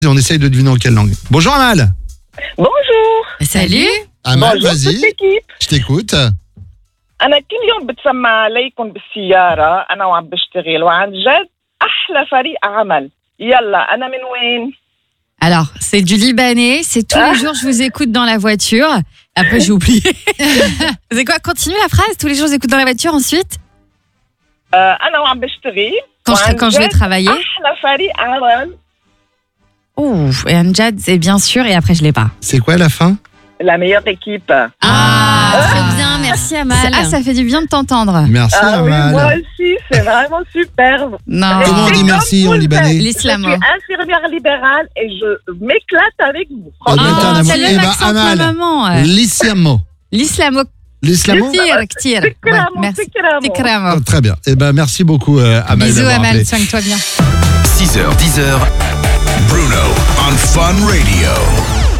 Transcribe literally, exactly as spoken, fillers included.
On essaye de deviner en quelle langue. Bonjour Amal. Bonjour. Salut. Amal, Bonjour toute vas-y, l'équipe. je t'écoute. أنا كل يوم بتسمع عليكم بالسيارة أنا وعم بشتغل وعن جد أحلى فريق عمل. يلا أنا من وين؟ Alors, c'est du libanais. C'est tous les jours, je vous écoute dans la voiture. Après, j'ai oublié. C'est quoi? Continue la phrase. Tous les jours, je vous écoute dans la voiture. Ensuite, آه، أنا وعم بشتغل quand je, وعن quand je vais جد travailler. أحلى فريق عمل. Ouf, et Amjad, c'est bien sûr. Et après, je l'ai pas. C'est quoi la fin? La meilleure équipe. Ah, très bien. Merci, Amal. Ah, ça fait du bien de t'entendre. Merci Ah oui, Amal. moi aussi, c'est vraiment superbe. Non. Comment on C'est dit comme merci en vous le libanais? faites. L'islam. Je suis infirmière libérale et je m'éclate avec vous. Oh, Franchement. t'as un amour. t'as le Eh ben, l'accent de ma Amal, maman. euh. L'islamo. L'islamo. L'islamo? Ktir, ktir. Ouais, Tikramo, merci. tikramo. Tikramo. Oh, très bien. Eh ben, merci beaucoup euh, Amal. Bisous, d'avoir Amal. appelé. Soigne-toi bien. six heures, dix heures, Bruno on Fun Radio.